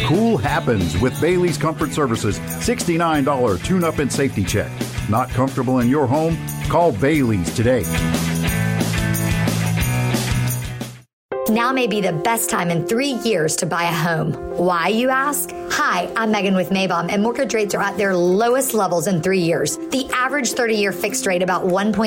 Cool happens with Bailey's Comfort Services $69 tune-up and safety check. Not comfortable in your home? Call Bailey's today. Now may be the best time in 3 years to buy a home. Why, you ask? Hi, I'm Megan with Maybaum, and mortgage rates are at their lowest levels in 3 years. The average 30-year fixed rate about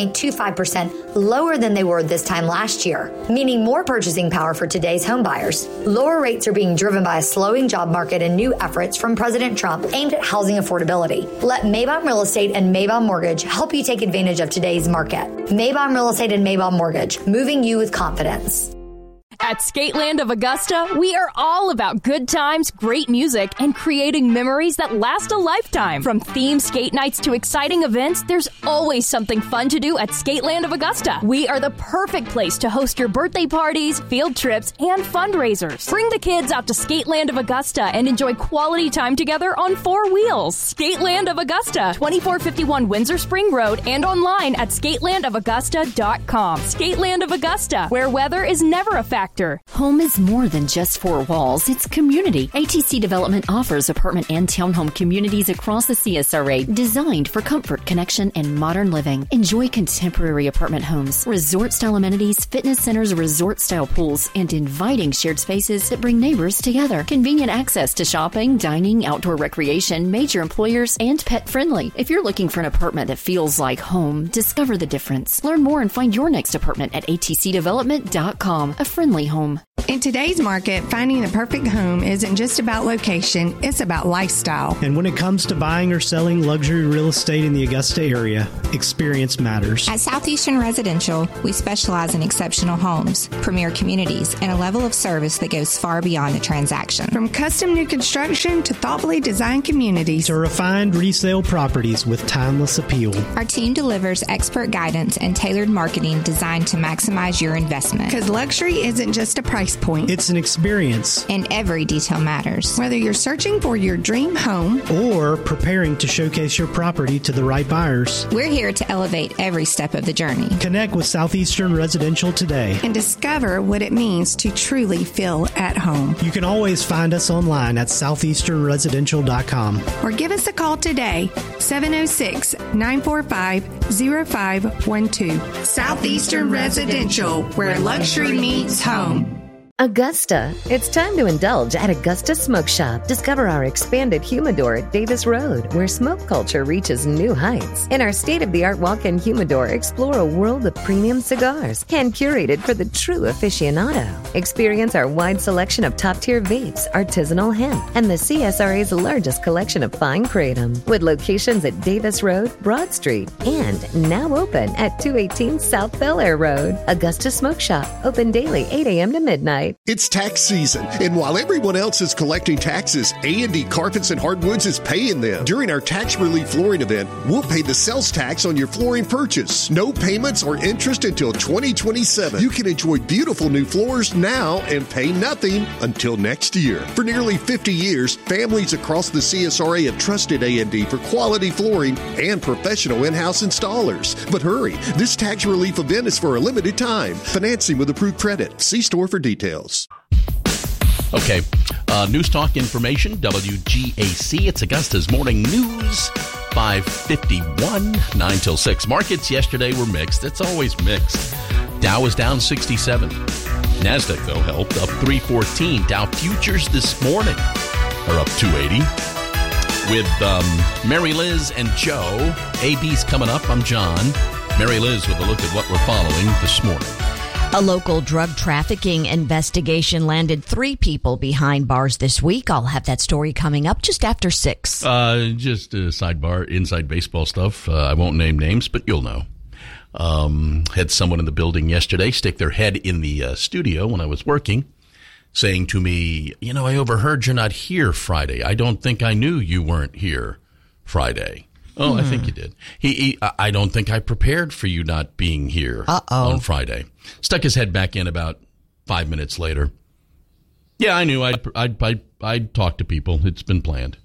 1.25% lower than they were this time last year, meaning more purchasing power for today's home buyers. Lower rates are being driven by a slowing job market and new efforts from President Trump aimed at housing affordability. Let Maybaum Real Estate and Maybaum Mortgage help you take advantage of today's market. Maybaum Real Estate and Maybaum Mortgage, moving you with confidence. At Skateland of Augusta, we are all about good times, great music, and creating memories that last a lifetime. From themed skate nights to exciting events, there's always something fun to do at Skateland of Augusta. We are the perfect place to host your birthday parties, field trips, and fundraisers. Bring the kids out to Skateland of Augusta and enjoy quality time together on 4 wheels. Skateland of Augusta, 2451 Windsor Spring Road, and online at skatelandofaugusta.com. Skateland of Augusta, where weather is never a factor. Home is more than just 4 walls. It's community. ATC Development offers apartment and townhome communities across the CSRA designed for comfort, connection, and modern living. Enjoy contemporary apartment homes, resort-style amenities, fitness centers, resort-style pools, and inviting shared spaces that bring neighbors together. Convenient access to shopping, dining, outdoor recreation, major employers, and pet-friendly. If you're looking for an apartment that feels like home, discover the difference. Learn more and find your next apartment at atcdevelopment.com. A friendly home. In today's market, finding the perfect home isn't just about location, it's about lifestyle. And when it comes to buying or selling luxury real estate in the Augusta area, experience matters. At Southeastern Residential, we specialize in exceptional homes, premier communities, and a level of service that goes far beyond the transaction. From custom new construction to thoughtfully designed communities to refined resale properties with timeless appeal. Our team delivers expert guidance and tailored marketing designed to maximize your investment. Because luxury isn't just a price point. It's an experience. And every detail matters. Whether you're searching for your dream home or preparing to showcase your property to the right buyers, we're here to elevate every step of the journey. Connect with Southeastern Residential today and discover what it means to truly feel at home. You can always find us online at southeasternresidential.com or give us a call today, 706-945-0512. Southeastern Residential, where luxury meets home. Augusta. It's time to indulge at Augusta Smoke Shop. Discover our expanded humidor at Davis Road, where smoke culture reaches new heights. In our state-of-the-art walk-in humidor, explore a world of premium cigars, hand-curated for the true aficionado. Experience our wide selection of top-tier vapes, artisanal hemp, and the CSRA's largest collection of fine kratom, with locations at Davis Road, Broad Street, and now open at 218 South Bel Air Road. Augusta Smoke Shop, open daily 8 a.m. to midnight. It's tax season, and while everyone else is collecting taxes, A&D Carpets and Hardwoods is paying them. During our tax relief flooring event, we'll pay the sales tax on your flooring purchase. No payments or interest until 2027. You can enjoy beautiful new floors now and pay nothing until next year. For nearly 50 years, families across the CSRA have trusted A&D for quality flooring and professional in-house installers. But hurry, this tax relief event is for a limited time. Financing with approved credit. See store for details. Okay, News Talk information, WGAC. It's Augusta's Morning News, 5:51, 9 till 6. Markets yesterday were mixed. It's always mixed. Dow was down 67. NASDAQ, though, helped, up 314. Dow futures this morning are up 280. With Mary Liz and Joe. AB's coming up. I'm John. Mary Liz with a look at what we're following this morning. A local drug trafficking investigation landed 3 people behind bars this week. I'll have that story coming up just after 6. Just a sidebar, inside baseball stuff. I won't name names, but you'll know. Had someone in the building yesterday stick their head in the studio when I was working, saying to me, I overheard you're not here Friday. I don't think I knew you weren't here Friday. Oh, I think you did. I don't think I prepared for you not being here on Friday. Stuck his head back in about 5 minutes later. Yeah, I knew I'd talk to people. It's been planned.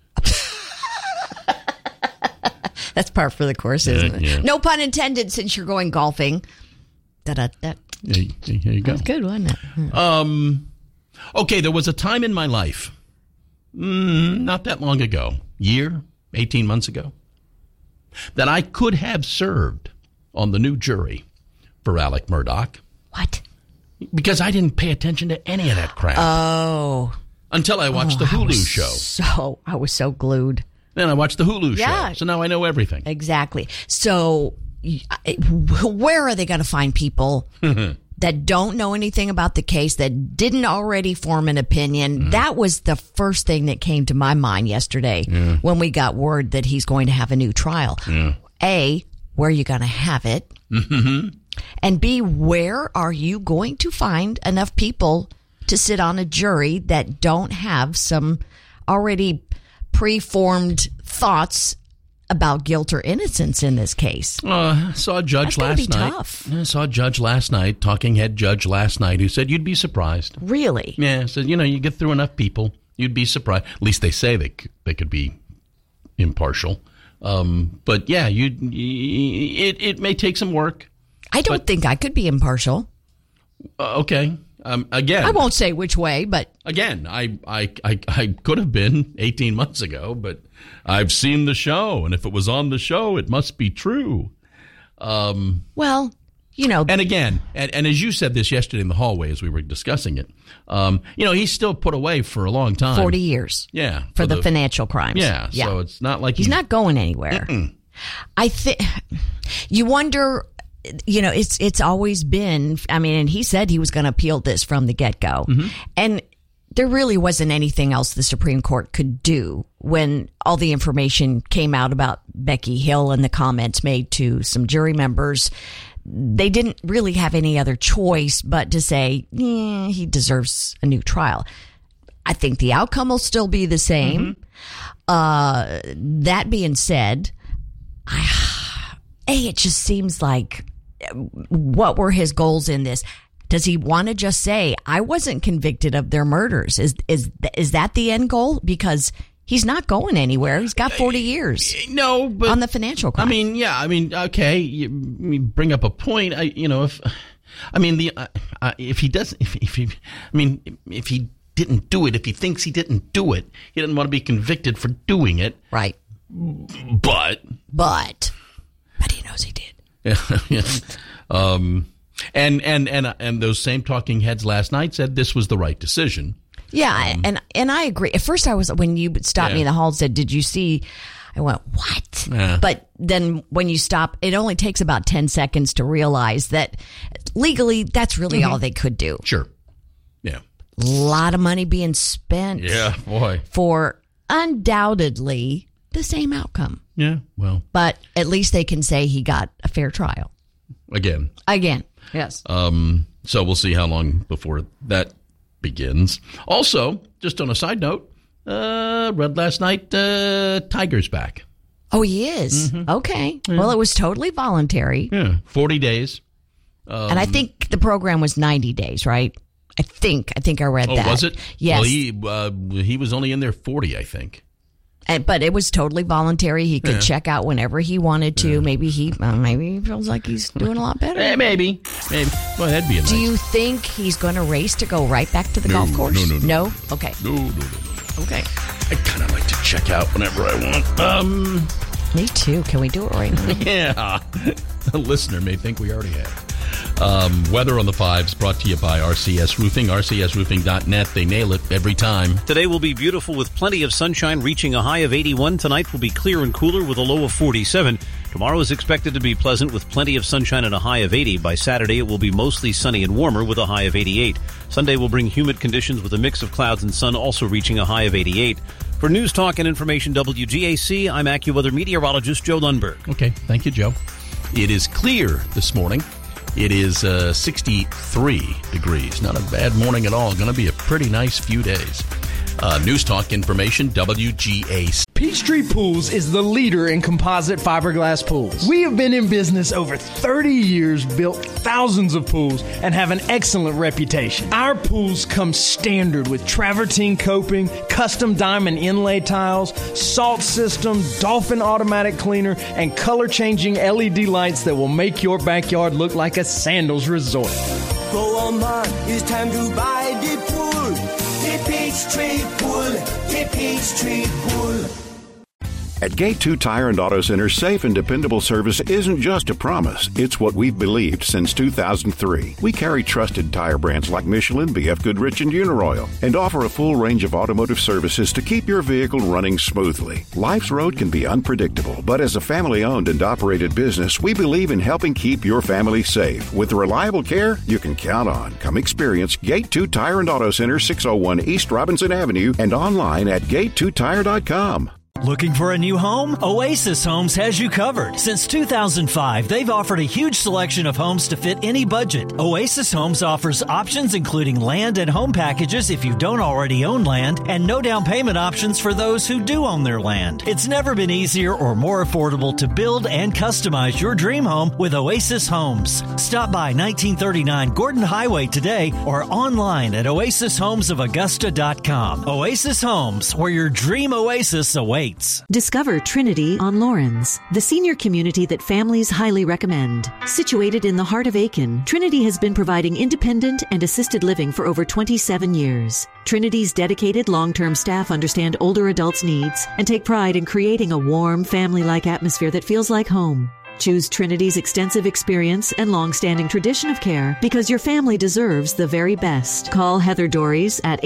That's par for the course, isn't it? Yeah. No pun intended, since you're going golfing. There you go. That's good, wasn't it? Okay, there was a time in my life not that long ago, 18 months ago, that I could have served on the new jury for Alec Murdaugh. What? Because I didn't pay attention to any of that crap. Oh. Until I watched the Hulu show. I was so glued. Then I watched the Hulu show. So now I know everything. Exactly. So where are they going to find people that don't know anything about the case, that didn't already form an opinion? That was the first thing that came to my mind yesterday when we got word that he's going to have a new trial. A, where are you going to have it? And B, where are you going to find enough people to sit on a jury that don't have some already preformed thoughts about guilt or innocence in this case? I saw a judge last night. Tough. I saw a judge last night, talking head judge last night, who said you'd be surprised. Really? Yeah, said, you get through enough people, you'd be surprised. At least they say they could be impartial. But yeah, it may take some work. I don't think I could be impartial. Okay. Again, I won't say which way, but again, I could have been 18 months ago, but I've seen the show, and if it was on the show, it must be true. Well, and again, and as you said this yesterday in the hallway as we were discussing it, he's still put away for a long time, 40 years, yeah, for the financial crimes, yeah. So it's not like he's not going anywhere. I think you wonder. It's always been, and he said he was going to appeal this from the get-go. And there really wasn't anything else the Supreme Court could do when all the information came out about Becky Hill and the comments made to some jury members. They didn't really have any other choice but to say, he deserves a new trial. I think the outcome will still be the same. That being said, it just seems like, what were his goals in this? Does he want to just say, I wasn't convicted of their murders? Is that the end goal? Because he's not going anywhere. He's got 40 years. No, but on the financial crime. Okay, you bring up a point. If he didn't do it, if he thinks he didn't do it, he doesn't want to be convicted for doing it. Right. But he knows he did. And those same talking heads last night said this was the right decision. Yeah, and I agree. At first, when you stopped me in the hall and said, "Did you see?" I went, "What?" But then when you stop, it only takes about 10 seconds to realize that legally, that's really all they could do. Sure. Yeah. A lot of money being spent. Yeah, boy. For undoubtedly the same outcome. Yeah, well. But at least they can say he got a fair trial. Again, yes. So we'll see how long before that begins. Also, just on a side note, read last night, Tiger's back. Oh, he is? Okay. Yeah. Well, it was totally voluntary. Yeah, 40 days. And I think the program was 90 days, right? I think I read that. Oh, was it? Yes. Well, he was only in there 40, I think. But it was totally voluntary. He could check out whenever he wanted to. Yeah. Maybe he feels like he's doing a lot better. Maybe. Well, that'd be a nice. Do you think he's going to race to go right back to the golf course? No. Okay. No. Okay. I kind of like to check out whenever I want. Me too. Can we do it right now? Yeah. The listener may think we already have. Weather on the 5s brought to you by RCS Roofing, rcsroofing.net. They nail it every time. Today will be beautiful with plenty of sunshine, reaching a high of 81. Tonight will be clear and cooler with a low of 47. Tomorrow is expected to be pleasant with plenty of sunshine and a high of 80. By Saturday, it will be mostly sunny and warmer with a high of 88. Sunday will bring humid conditions with a mix of clouds and sun, also reaching a high of 88. For News Talk and Information WGAC, I'm AccuWeather meteorologist Joe Lundberg. Okay, thank you, Joe. It is clear this morning. It is 63 degrees. Not a bad morning at all. Going to be a pretty nice few days. News Talk Information, WGAC. Peachtree Pools is the leader in composite fiberglass pools. We have been in business over 30 years, built thousands of pools, and have an excellent reputation. Our pools come standard with travertine coping, custom diamond inlay tiles, salt system, Dolphin automatic cleaner, and color-changing LED lights that will make your backyard look like a sandals resort. Go on, man, it's time to buy the pool. The Peachtree Pool. Peachtree Pool. At Gate 2 Tire and Auto Center, safe and dependable service isn't just a promise. It's what we've believed since 2003. We carry trusted tire brands like Michelin, BF Goodrich, and Uniroyal, and offer a full range of automotive services to keep your vehicle running smoothly. Life's road can be unpredictable, but as a family-owned and operated business, we believe in helping keep your family safe with the reliable care you can count on. Come experience Gate 2 Tire and Auto Center, 601 East Robinson Avenue, and online at gate2tire.com. Looking for a new home? Oasis Homes has you covered. Since 2005, they've offered a huge selection of homes to fit any budget. Oasis Homes offers options including land and home packages if you don't already own land, and no down payment options for those who do own their land. It's never been easier or more affordable to build and customize your dream home with Oasis Homes. Stop by 1939 Gordon Highway today or online at oasishomesofaugusta.com. Oasis Homes, where your dream oasis awaits. Discover Trinity on Lawrence, the senior community that families highly recommend. Situated in the heart of Aiken, Trinity has been providing independent and assisted living for over 27 years. Trinity's dedicated long-term staff understand older adults' needs and take pride in creating a warm, family-like atmosphere that feels like home. Choose Trinity's extensive experience and long-standing tradition of care because your family deserves the very best. Call Heather Dorries at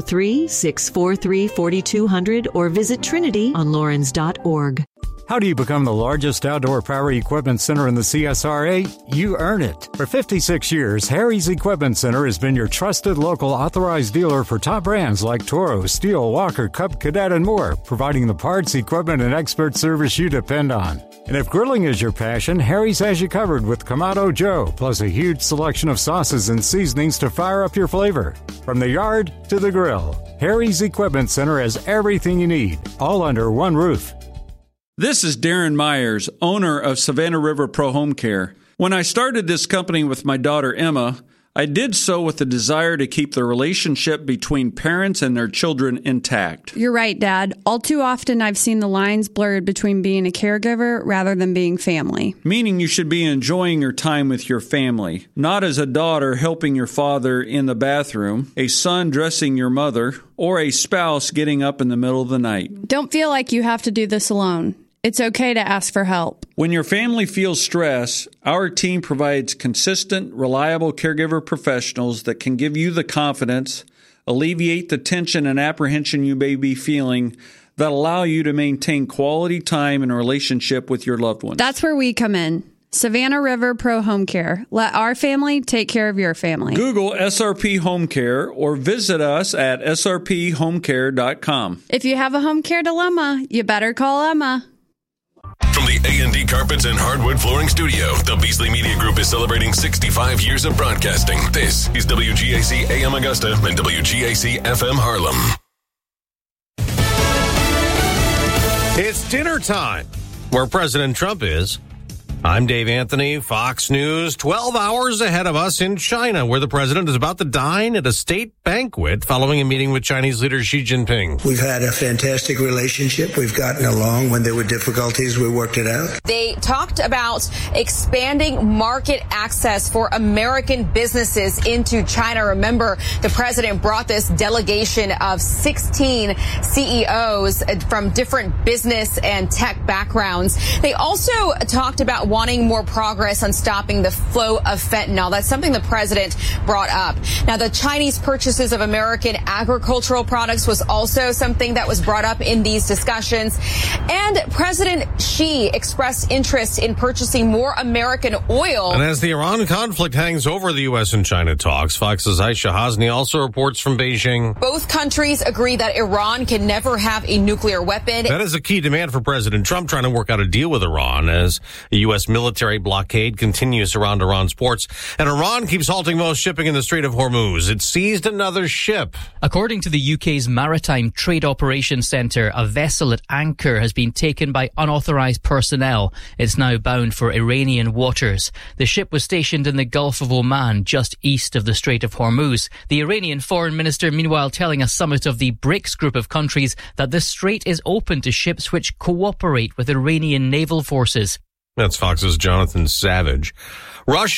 803-643-4200 or visit trinityonlawrence.org. How do you become the largest outdoor power equipment center in the CSRA? You earn it. For 56 years, Harry's Equipment Center has been your trusted local authorized dealer for top brands like Toro, Steel, Walker, Cub Cadet, and more, providing the parts, equipment, and expert service you depend on. And if grilling is your passion, Harry's has you covered with Kamado Joe, plus a huge selection of sauces and seasonings to fire up your flavor. From the yard to the grill, Harry's Equipment Center has everything you need, all under one roof. This is Darren Myers, owner of Savannah River Pro Home Care. When I started this company with my daughter Emma, I did so with the desire to keep the relationship between parents and their children intact. You're right, Dad. All too often I've seen the lines blurred between being a caregiver rather than being family. Meaning you should be enjoying your time with your family, not as a daughter helping your father in the bathroom, a son dressing your mother, or a spouse getting up in the middle of the night. Don't feel like you have to do this alone. It's okay to ask for help. When your family feels stress, our team provides consistent, reliable caregiver professionals that can give you the confidence, alleviate the tension and apprehension you may be feeling, that allow you to maintain quality time and relationship with your loved ones. That's where we come in. Savannah River Pro Home Care. Let our family take care of your family. Google SRP Home Care or visit us at srphomecare.com. If you have a home care dilemma, you better call Emma. From the A&D Carpets and Hardwood Flooring Studio, the Beasley Media Group is celebrating 65 years of broadcasting. This is WGAC AM Augusta and WGAC FM Harlem. It's dinner time, where President Trump is. I'm Dave Anthony, Fox News. 12 hours ahead of us in China, where the president is about to dine at a state banquet following a meeting with Chinese leader Xi Jinping. We've had a fantastic relationship. We've gotten along. When there were difficulties, we worked it out. They talked about expanding market access for American businesses into China. Remember, the president brought this delegation of 16 CEOs from different business and tech backgrounds. They also talked about wanting more progress on stopping the flow of fentanyl. That's something the president brought up. Now, the Chinese purchases of American agricultural products was also something that was brought up in these discussions. And President Xi expressed interest in purchasing more American oil. And as the Iran conflict hangs over the U.S. and China talks, Fox's Aisha Hasni also reports from Beijing. Both countries agree that Iran can never have a nuclear weapon. That is a key demand for President Trump, trying to work out a deal with Iran as the U.S. military blockade continues around Iran's ports, and Iran keeps halting most shipping in the Strait of Hormuz. It seized another ship. According to the UK's Maritime Trade Operations Centre, a vessel at anchor has been taken by unauthorised personnel. It's now bound for Iranian waters. The ship was stationed in the Gulf of Oman, just east of the Strait of Hormuz. The Iranian foreign minister, meanwhile, telling a summit of the BRICS group of countries that the strait is open to ships which cooperate with Iranian naval forces. That's Fox's Jonathan Savage. Russia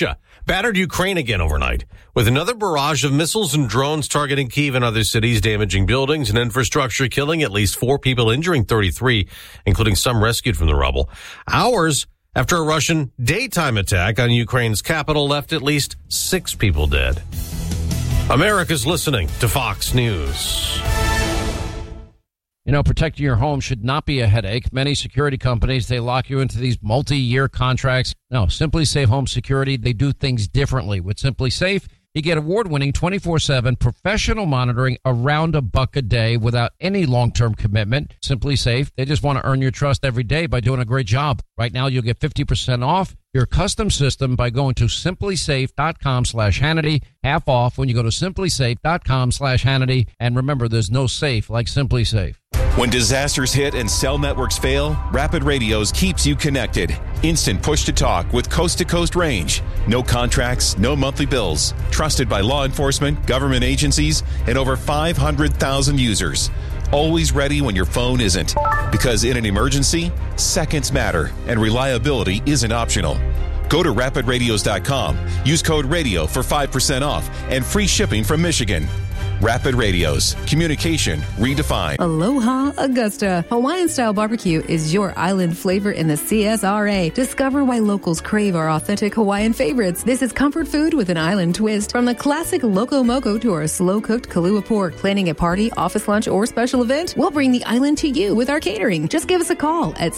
battered Ukraine again overnight, with another barrage of missiles and drones targeting Kyiv and other cities, damaging buildings and infrastructure, killing at least 4 people, injuring 33, including some rescued from the rubble. Hours after a Russian daytime attack on Ukraine's capital left at least 6 people dead. America's listening to Fox News. You know, protecting your home should not be a headache. Many security companies, they lock you into these multi-year contracts. No, Simply Safe Home Security, they do things differently. With Simply Safe, you get award-winning 24/7 professional monitoring around $1 a day without any long-term commitment. Simply Safe, they just want to earn your trust every day by doing a great job. Right now, you'll get 50% off your custom system by going to simplysafe.com/Hannity. Half off when you go to simplysafe.com/Hannity. And remember, there's no safe like Simply Safe. When disasters hit and cell networks fail, Rapid Radios keeps you connected. Instant push-to-talk with coast-to-coast range. No contracts, no monthly bills. Trusted by law enforcement, government agencies, and over 500,000 users. Always ready when your phone isn't. Because in an emergency, seconds matter, and reliability isn't optional. Go to rapidradios.com. Use code RADIO for 5% off and free shipping from Michigan. Rapid Radios. Communication redefined. Aloha, Augusta. Hawaiian-style barbecue is your island flavor in the CSRA. Discover why locals crave our authentic Hawaiian favorites. This is comfort food with an island twist. From the classic Loco Moco to our slow-cooked Kalua pork. Planning a party, office lunch, or special event? We'll bring the island to you with our catering. Just give us a call at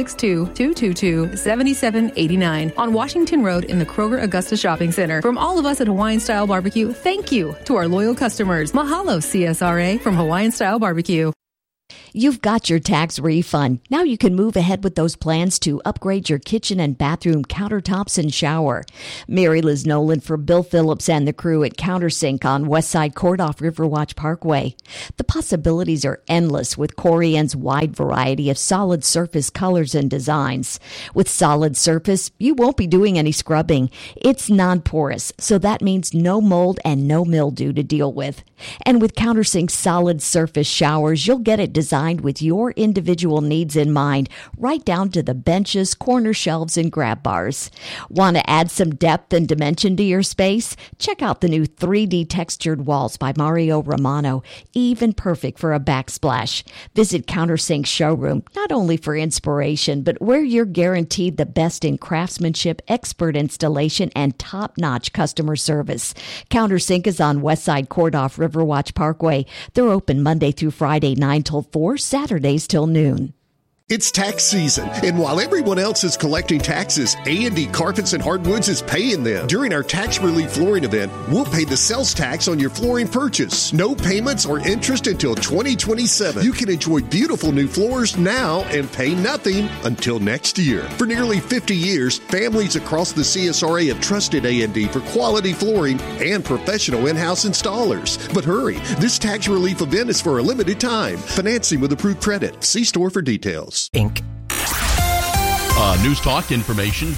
762-222-7789 on Washington Road in the Kroger Augusta Shopping Center. From all of us at Hawaiian-style barbecue, thank you to our loyal customers. Mahalo, CSRA, from Hawaiian Style Barbecue. You've got your tax refund. Now you can move ahead with those plans to upgrade your kitchen and bathroom countertops and shower. Mary Liz Nolan for Bill Phillips and the crew at Countersink on Westside Court off Riverwatch Parkway. The possibilities are endless with Corian's wide variety of solid surface colors and designs. With solid surface, you won't be doing any scrubbing. It's non-porous, so that means no mold and no mildew to deal with. And with Countersink's solid surface showers, you'll get it designed with your individual needs in mind, right down to the benches, corner shelves, and grab bars. Want to add some depth and dimension to your space? Check out the new 3D textured walls by Mario Romano, even perfect for a backsplash. Visit Countersink's showroom, not only for inspiration, but where you're guaranteed the best in craftsmanship, expert installation, and top-notch customer service. Countersink is on Westside Court off Riverwatch Parkway. They're open Monday through Friday, 9 till 4, Saturdays till noon. It's tax season, and while everyone else is collecting taxes, A&D Carpets and Hardwoods is paying them. During our tax relief flooring event, we'll pay the sales tax on your flooring purchase. No payments or interest until 2027. You can enjoy beautiful new floors now and pay nothing until next year. For nearly 50 years, families across the CSRA have trusted A&D for quality flooring and professional in-house installers. But hurry, this tax relief event is for a limited time. Financing with approved credit. See store for details. Inc. News Talk information,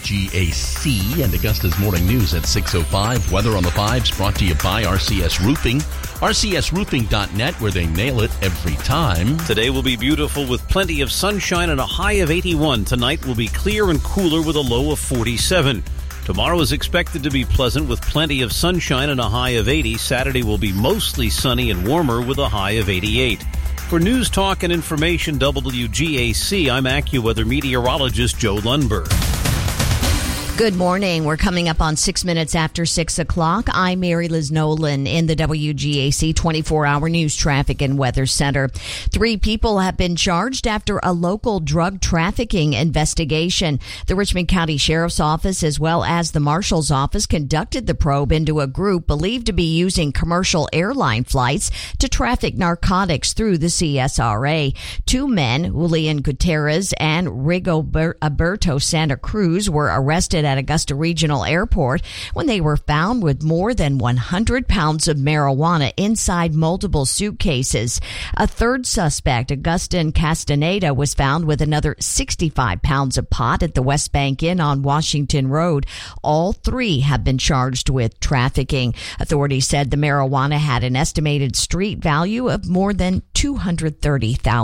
WGAC and Augusta's Morning News at 6:05. Weather on the 5s brought to you by RCS Roofing. RCSroofing.net, where they nail it every time. Today will be beautiful with plenty of sunshine and a high of 81. Tonight will be clear and cooler with a low of 47. Tomorrow is expected to be pleasant with plenty of sunshine and a high of 80. Saturday will be mostly sunny and warmer with a high of 88. For News Talk and Information, WGAC, I'm AccuWeather meteorologist Joe Lundberg. Good morning. We're coming up on 6 minutes after 6 o'clock. I'm Mary Liz Nolan in the WGAC 24-hour news traffic and weather center. 3 people have been charged after a local drug trafficking investigation. The Richmond County Sheriff's Office as well as the Marshal's Office conducted the probe into a group believed to be using commercial airline flights to traffic narcotics through the CSRA. 2 men, Julian Gutierrez and Rigoberto Santa Cruz, were arrested at Augusta Regional Airport when they were found with more than 100 pounds of marijuana inside multiple suitcases. A third suspect, Augustin Castaneda, was found with another 65 pounds of pot at the West Bank Inn on Washington Road. All 3 have been charged with trafficking. Authorities said the marijuana had an estimated street value of more than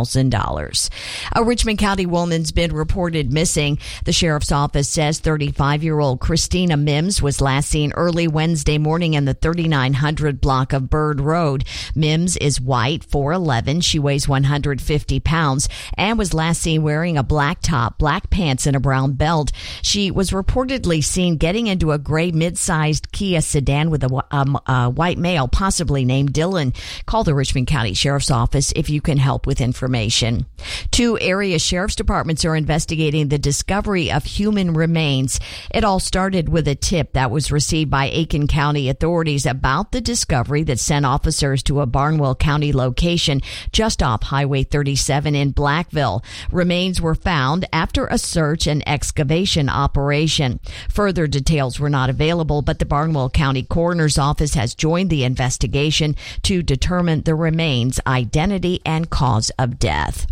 $230,000. A Richmond County woman's been reported missing. The sheriff's office says 35 55-year-old Christina Mims was last seen early Wednesday morning in the 3900 block of Bird Road. Mims is white, 4'11". She weighs 150 pounds and was last seen wearing a black top, black pants, and a brown belt. She was reportedly seen getting into a gray mid-sized Kia sedan with a white male, possibly named Dylan. Call the Richmond County Sheriff's Office if you can help with information. 2 area sheriff's departments are investigating the discovery of human remains. It all started with a tip that was received by Aiken County authorities about the discovery that sent officers to a Barnwell County location just off Highway 37 in Blackville. Remains were found after a search and excavation operation. Further details were not available, but the Barnwell County Coroner's Office has joined the investigation to determine the remains' identity and cause of death.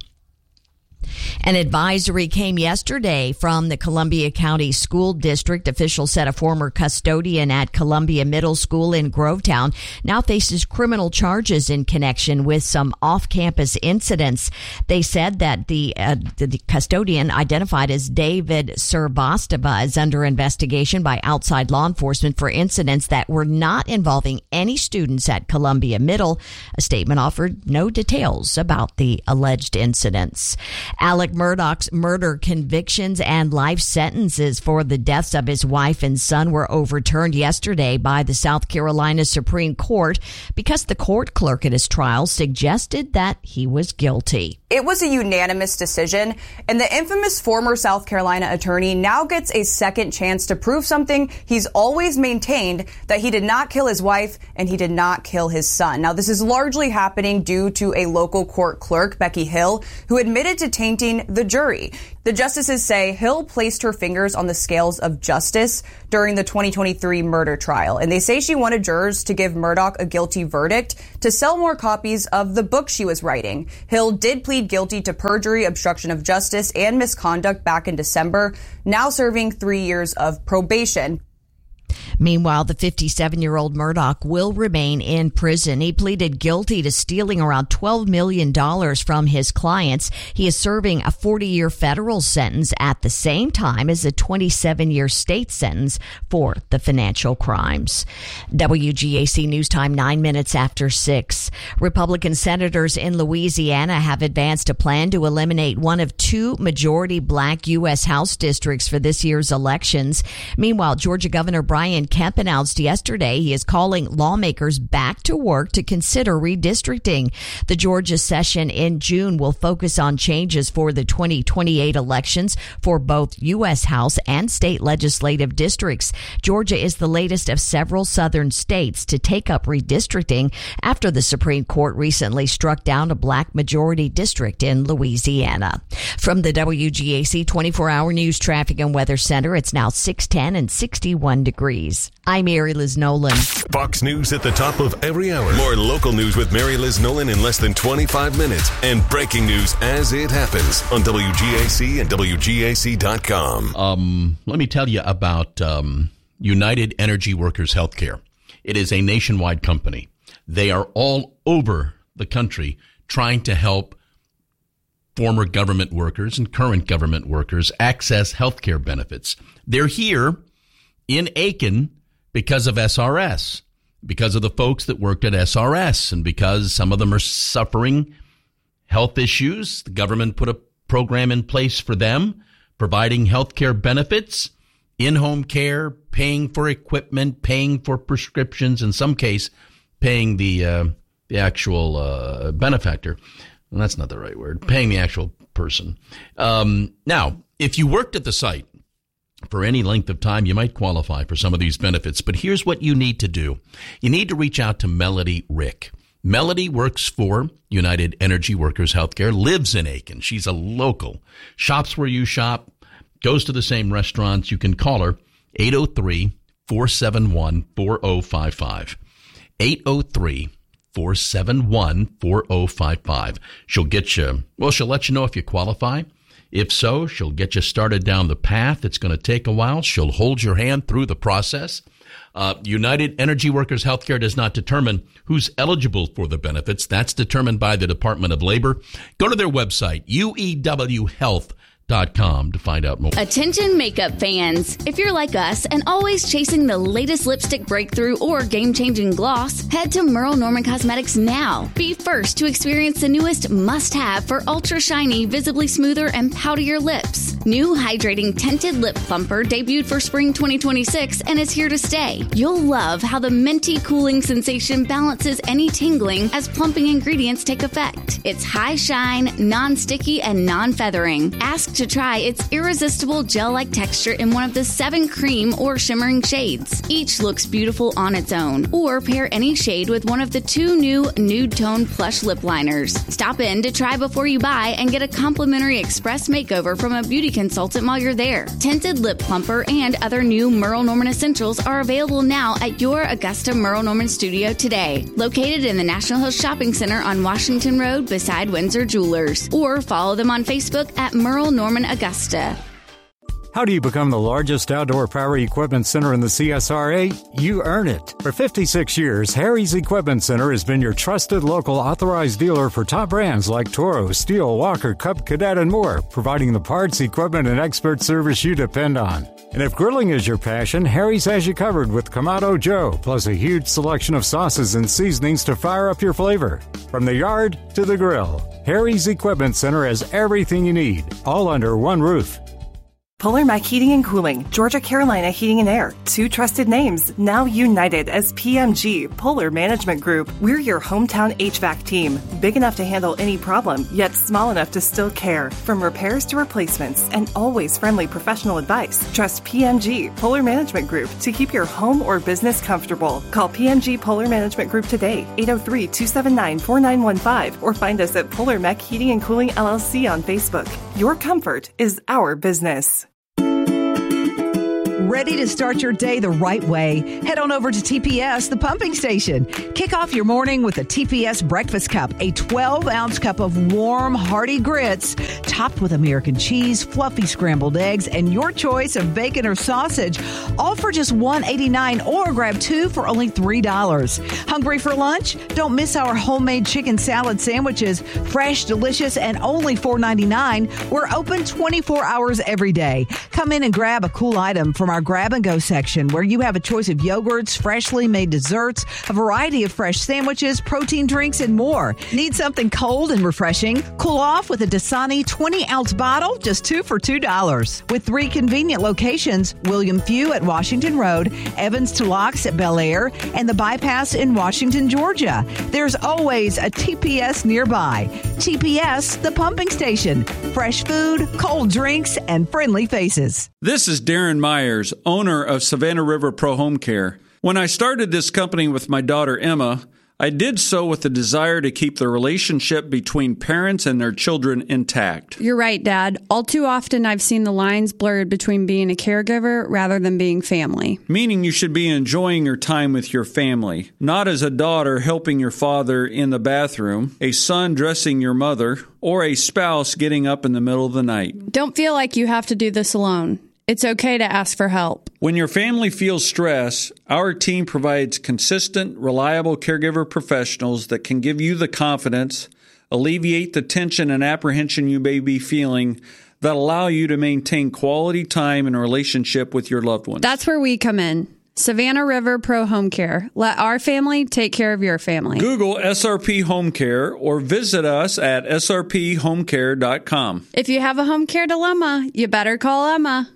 An advisory came yesterday from the Columbia County School District. Officials said a former custodian at Columbia Middle School in Grovetown now faces criminal charges in connection with some off-campus incidents. They said that the custodian, identified as David Serbastava, is under investigation by outside law enforcement for incidents that were not involving any students at Columbia Middle. A statement offered no details about the alleged incidents. Alec Murdaugh's murder convictions and life sentences for the deaths of his wife and son were overturned yesterday by the South Carolina Supreme Court because the court clerk at his trial suggested that he was guilty. It was a unanimous decision, and the infamous former South Carolina attorney now gets a second chance to prove something he's always maintained, that he did not kill his wife and he did not kill his son. Now, this is largely happening due to a local court clerk, Becky Hill, who admitted to tainting the jury. The justices say Hill placed her fingers on the scales of justice during the 2023 murder trial, and they say she wanted jurors to give Murdaugh a guilty verdict to sell more copies of the book she was writing. Hill did plead guilty to perjury, obstruction of justice, and misconduct back in December, now serving 3 years of probation. Meanwhile, the 57-year-old Murdaugh will remain in prison. He pleaded guilty to stealing around $12 million from his clients. He is serving a 40-year federal sentence at the same time as a 27-year state sentence for the financial crimes. WGAC News Time, 9 minutes after 6. Republican senators in Louisiana have advanced a plan to eliminate one of 2 majority black U.S. House districts for this year's elections. Meanwhile, Georgia Governor Brian Kemp announced yesterday he is calling lawmakers back to work to consider redistricting. The Georgia session in June will focus on changes for the 2028 elections for both U.S. House and state legislative districts. Georgia is the latest of several southern states to take up redistricting after the Supreme Court recently struck down a black majority district in Louisiana. From the WGAC 24-hour news traffic and weather center, it's now 6:10 and 61 degrees. I'm Mary Liz Nolan. Fox News at the top of every hour. More local news with Mary Liz Nolan in less than 25 minutes. And breaking news as it happens on WGAC and WGAC.com. Let me tell you about United Energy Workers Healthcare. It is a nationwide company. They are all over the country trying to help former government workers and current government workers access healthcare benefits. They're here in Aiken because of SRS, because of the folks that worked at SRS, and because some of them are suffering health issues. The government put a program in place for them, providing health care benefits, in-home care, paying for equipment, paying for prescriptions, in some case, paying the actual benefactor. Well, that's not the right word. Paying the actual person. Now, if you worked at the site for any length of time, you might qualify for some of these benefits. But here's what you need to do. You need to reach out to Melody Rick. Melody works for United Energy Workers Healthcare, lives in Aiken. She's a local, shops where you shop, goes to the same restaurants. You can call her 803-471-4055. 803-471-4055. She'll get you, well, she'll let you know if you qualify. If so, she'll get you started down the path. It's going to take a while. She'll hold your hand through the process. United Energy Workers Healthcare does not determine who's eligible for the benefits. That's determined by the Department of Labor. Go to their website, uewhealth.com. .com to find out more. Attention makeup fans. If you're like us and always chasing the latest lipstick breakthrough or game-changing gloss, head to Merle Norman Cosmetics now. Be first to experience the newest must-have for ultra shiny, visibly smoother, and poutier lips. New hydrating tinted lip plumper debuted for spring 2026 and is here to stay. You'll love how the minty cooling sensation balances any tingling as plumping ingredients take effect. It's high shine, non-sticky, and non-feathering. Ask to try its irresistible gel-like texture in one of the 7 cream or shimmering shades. Each looks beautiful on its own. Or pair any shade with one of the 2 new nude tone plush lip liners. Stop in to try before you buy and get a complimentary express makeover from a beauty consultant while you're there. Tinted lip plumper and other new Merle Norman essentials are available now at your Augusta Merle Norman studio today. Located in the National Hills Shopping Center on Washington Road beside Windsor Jewelers. Or follow them on Facebook at Merle Norman Augusta. How do you become the largest outdoor power equipment center in the CSRA? You earn it. For 56 years, Harry's Equipment Center has been your trusted local authorized dealer for top brands like Toro, Steel, Walker, Cub, Cadet, and more, providing the parts, equipment, and expert service you depend on. And if grilling is your passion, Harry's has you covered with Kamado Joe, plus a huge selection of sauces and seasonings to fire up your flavor. From the yard to the grill, Harry's Equipment Center has everything you need, all under one roof. Polar Mac Heating and Cooling, Georgia Carolina Heating and Air, 2 trusted names, now united as PMG, Polar Management Group. We're your hometown HVAC team, big enough to handle any problem, yet small enough to still care. From repairs to replacements, and always friendly professional advice. Trust PMG, Polar Management Group, to keep your home or business comfortable. Call PMG Polar Management Group today, 803-279-4915, or find us at Polar Mac Heating and Cooling LLC on Facebook. Your comfort is our business. Ready to start your day the right way? Head on over to TPS, the pumping station. Kick off your morning with a TPS breakfast cup, a 12-ounce cup of warm, hearty grits, topped with American cheese, fluffy scrambled eggs, and your choice of bacon or sausage, all for just $1.89, or grab 2 for only $3. Hungry for lunch? Don't miss our homemade chicken salad sandwiches, fresh, delicious, and only $4.99. We're open 24 hours every day. Come in and grab a cool item from our grab-and-go section, where you have a choice of yogurts, freshly made desserts, a variety of fresh sandwiches, protein drinks, and more. Need something cold and refreshing? Cool off with a Dasani 20-ounce bottle, just 2 for $2. With 3 convenient locations, William Few at Washington Road, Evans to Locks at Bel Air, and the Bypass in Washington, Georgia. There's always a TPS nearby. TPS, the pumping station. Fresh food, cold drinks, and friendly faces. This is Darren Myers, owner of Savannah River Pro Home Care. When I started this company with my daughter Emma, I did so with the desire to keep the relationship between parents and their children intact. You're right, Dad. All too often I've seen the lines blurred between being a caregiver rather than being family. Meaning you should be enjoying your time with your family, not as a daughter helping your father in the bathroom, a son dressing your mother, or a spouse getting up in the middle of the night. Don't feel like you have to do this alone. It's okay to ask for help. When your family feels stress, our team provides consistent, reliable caregiver professionals that can give you the confidence, alleviate the tension and apprehension you may be feeling, that allow you to maintain quality time and relationship with your loved ones. That's where we come in. Savannah River Pro Home Care. Let our family take care of your family. Google SRP Home Care or visit us at srphomecare.com. If you have a home care dilemma, you better call Emma.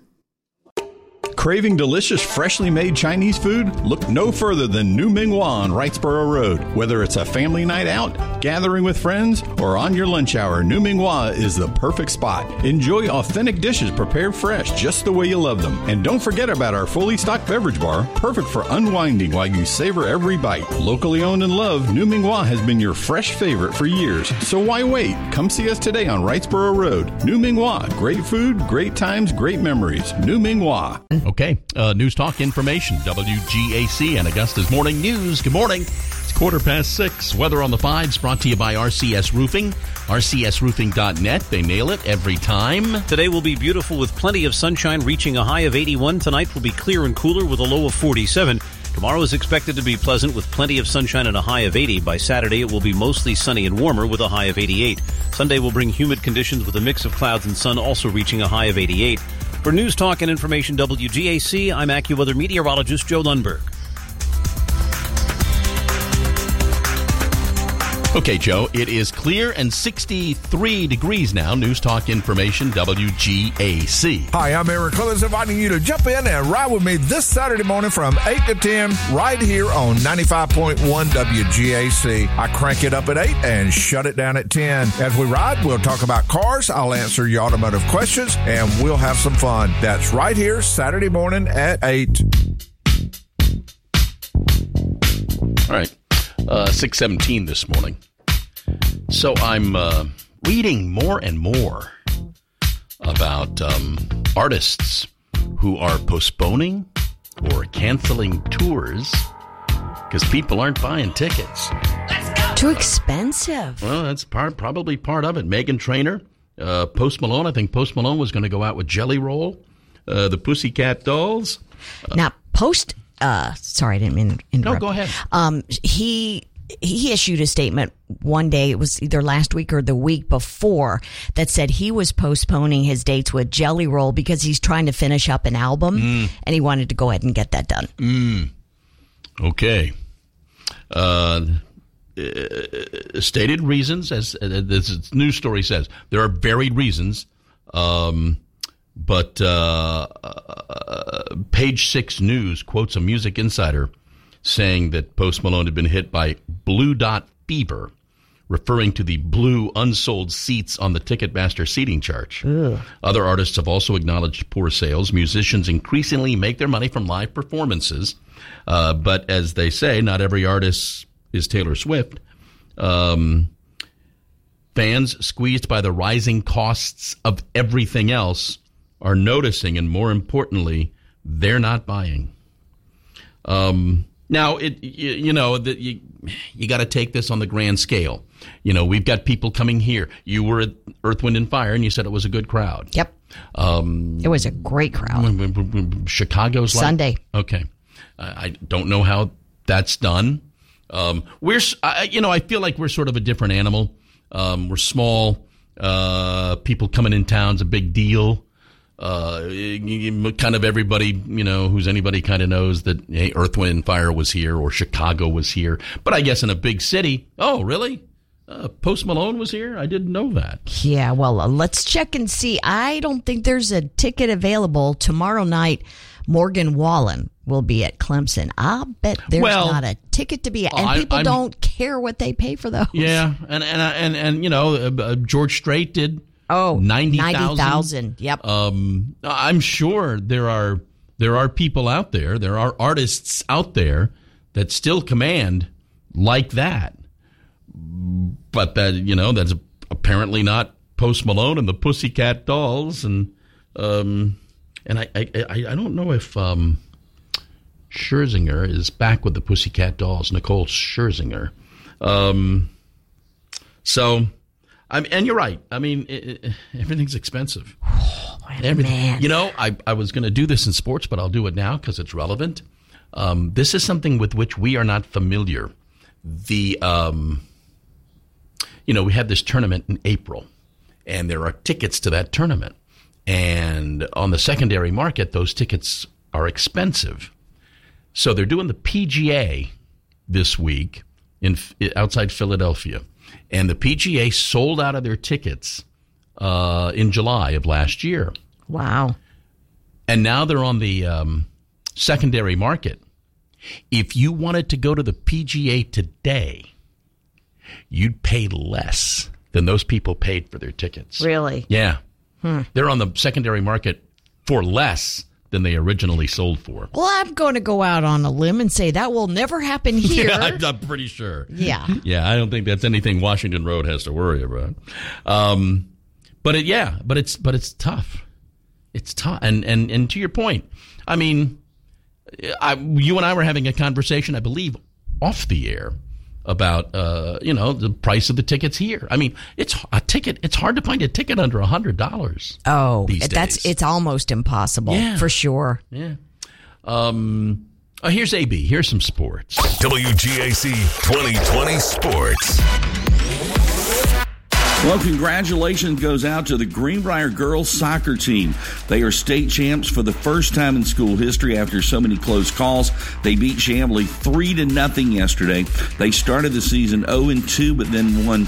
Craving delicious, freshly made Chinese food? Look no further than New Ming Hua on Wrightsboro Road. Whether it's a family night out, gathering with friends, or on your lunch hour, New Ming Hua is the perfect spot. Enjoy authentic dishes prepared fresh, just the way you love them. And don't forget about our fully stocked beverage bar, perfect for unwinding while you savor every bite. Locally owned and loved, New Ming Hua has been your fresh favorite for years. So why wait? Come see us today on Wrightsboro Road. New Ming Hua. Great food, great times, great memories. New Ming Hua. Okay, News Talk information, WGAC and Augusta's Morning News. Good morning. It's 6:15. Weather on the 5s brought to you by RCS Roofing. RCSroofing.net. They nail it every time. Today will be beautiful with plenty of sunshine, reaching a high of 81. Tonight will be clear and cooler with a low of 47. Tomorrow is expected to be pleasant with plenty of sunshine and a high of 80. By Saturday, it will be mostly sunny and warmer with a high of 88. Sunday will bring humid conditions with a mix of clouds and sun, also reaching a high of 88. For News Talk and Information WGAC, I'm AccuWeather meteorologist Joe Lundberg. Okay, Joe, it is clear and 63 degrees now. News Talk Information, WGAC. Hi, I'm Eric Clemens, inviting you to jump in and ride with me this Saturday morning from 8 to 10 right here on 95.1 WGAC. I crank it up at 8 and shut it down at 10. As we ride, we'll talk about cars. I'll answer your automotive questions, and we'll have some fun. That's right here Saturday morning at 8. All right. 6:17 this morning. So I'm reading more and more about artists who are postponing or canceling tours because people aren't buying tickets. Too expensive. Well, that's probably part of it. Meghan Trainor, Post Malone. I think Post Malone was going to go out with Jelly Roll, the Pussycat Dolls. Now, sorry, I didn't mean to interrupt. No, go ahead. He issued a statement one day, it was either last week or the week before, that said he was postponing his dates with Jelly Roll because he's trying to finish up an album, and he wanted to go ahead and get that done. Okay. Stated reasons, as this news story says, there are varied reasons, but Page 6 News quotes a music insider saying that Post Malone had been hit by blue dot fever, referring to the blue unsold seats on the Ticketmaster seating chart. Ugh. Other artists have also acknowledged poor sales. Musicians increasingly make their money from live performances, but as they say, not every artist is Taylor Swift. Fans, squeezed by the rising costs of everything else, are noticing, and more importantly, they're not buying. Now, you got to take this on the grand scale. You know, we've got people coming here. You were at Earth, Wind, and Fire, and you said it was a good crowd. Yep. It was a great crowd. Chicago's Sunday. Okay. I don't know how that's done. I feel like we're sort of a different animal. We're small. People coming in town's a big deal. Kind of everybody, who's anybody kind of knows that, hey, Earth, Wind, and Fire was here or Chicago was here. But I guess in a big city, oh, really? Post Malone was here? I didn't know that. Yeah, well, let's check and see. I don't think there's a ticket available tomorrow night. Morgan Wallen will be at Clemson. I'll bet there's not a ticket to be at. And people don't care what they pay for those. Yeah, and George Strait did. Oh, 90,000. Yep. I'm sure there are people out there, there are artists out there that still command like that. But that's apparently not Post Malone and the Pussycat Dolls, and I don't know if Scherzinger is back with the Pussycat Dolls, Nicole Scherzinger. And you're right. I mean, everything's expensive. Oh, man. I was going to do this in sports, but I'll do it now because it's relevant. This is something with which we are not familiar. We had this tournament in April, and there are tickets to that tournament. And on the secondary market, those tickets are expensive. So they're doing the PGA this week outside Philadelphia. And the PGA sold out of their tickets in July of last year. Wow. And now they're on the secondary market. If you wanted to go to the PGA today, you'd pay less than those people paid for their tickets. Really? Yeah. They're on the secondary market for less than they originally sold for. Well, I'm going to go out on a limb and say that will never happen here. Yeah, I'm pretty sure. Yeah. Yeah, I don't think that's anything Washington Road has to worry about. But it's tough. It's tough. And to your point, I mean, you and I were having a conversation, I believe, off the air about the price of the tickets here. I mean, it's hard to find a ticket under $100. Oh, these days. It's almost impossible for sure. Yeah. Here's AB. Here's some sports. WGAC 2020 Sports. Well, congratulations goes out to the Greenbrier girls soccer team. They are state champs for the first time in school history after so many close calls. They beat Chamblee 3-0 yesterday. They started the season 0-2, but then won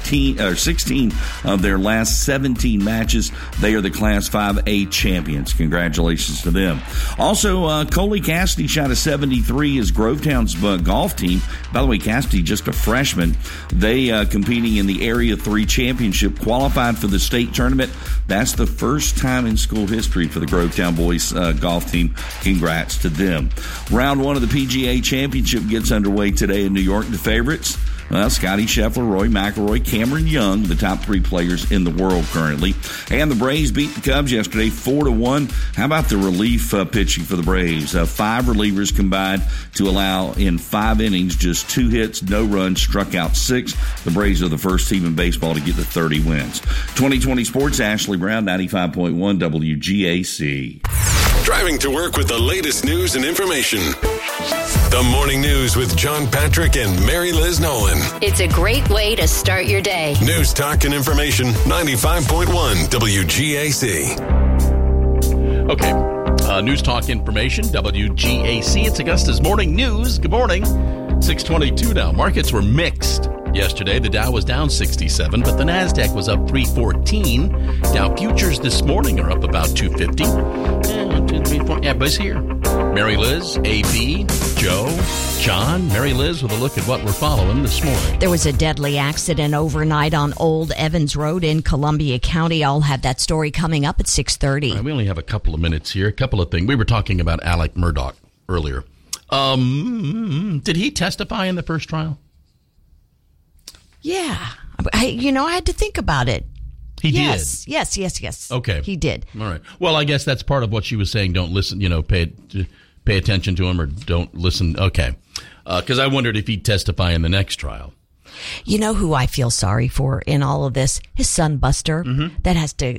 16 of their last 17 matches. They are the Class 5A champions. Congratulations to them. Also, Coley Cassidy shot a 73 as Grovetown's golf team. By the way, Cassidy, just a freshman. They competing in the Area 3 championship, qualified for the state tournament. That's the first time in school history for the Grovetown boys golf team. Congrats to them. Round 1 of the PGA Championship gets underway today in New York. The favorites, Scotty Scheffler, Rory McIlroy, Cameron Young, the top 3 players in the world currently. And the Braves beat the Cubs yesterday 4-1. How about the relief pitching for the Braves? 5 relievers combined to allow in 5 innings just 2 hits, no runs, struck out 6. The Braves are the first team in baseball to get to 30 wins. 2020 Sports, Ashley Brown, 95.1 WGAC. Driving to work with the latest news and information. The Morning News with John Patrick and Mary Liz Nolan. It's a great way to start your day. News, talk, and information, 95.1 WGAC. Okay, news, talk, information, WGAC. It's Augusta's Morning News. Good morning. 6:22 now. Markets were mixed yesterday. The Dow was down 67, but the NASDAQ was up 314. Dow futures this morning are up about 250. 1, 2, 3, 4. Everybody's here. Mary Liz, AB, Joe, John. Mary Liz with a look at what we're following this morning. There was a deadly accident overnight on Old Evans Road in Columbia County. I'll have that story coming up at 6:30. Right, we only have a couple of minutes here. A couple of things. We were talking about Alec Murdaugh earlier. Did he testify in the first trial? Yeah. I had to think about it. He did? Yes. Okay. He did. All right. Well, I guess that's part of what she was saying. Don't listen, pay attention to him or don't listen. Okay. Because I wondered if he'd testify in the next trial. You know who I feel sorry for in all of this? His son, Buster, that has to